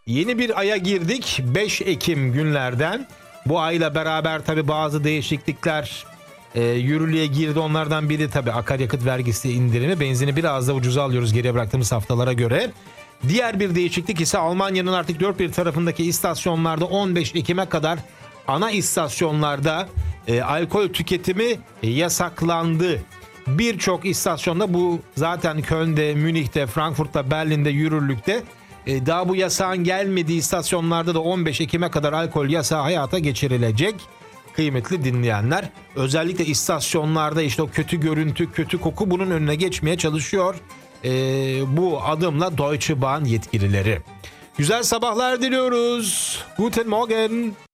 Yeni bir aya girdik 5 Ekim günlerden. Bu ayla beraber tabi bazı değişiklikler yürürlüğe girdi. Onlardan biri tabi akaryakıt vergisi indirimi. Benzini biraz da ucuza alıyoruz geriye bıraktığımız haftalara göre. Diğer bir değişiklik ise Almanya'nın artık dört bir tarafındaki istasyonlarda 15 Ekim'e kadar ana istasyonlarda alkol tüketimi yasaklandı. Birçok istasyonda bu zaten Köln'de, Münih'te, Frankfurt'ta, Berlin'de yürürlükte. Daha bu yasağın gelmediği istasyonlarda da 15 Ekim'e kadar alkol yasağı hayata geçirilecek. Kıymetli dinleyenler, özellikle istasyonlarda işte o kötü görüntü, kötü koku bunun önüne geçmeye çalışıyor. Bu adımla Deutsche Bahn yetkilileri. Güzel sabahlar diliyoruz. Guten Morgen.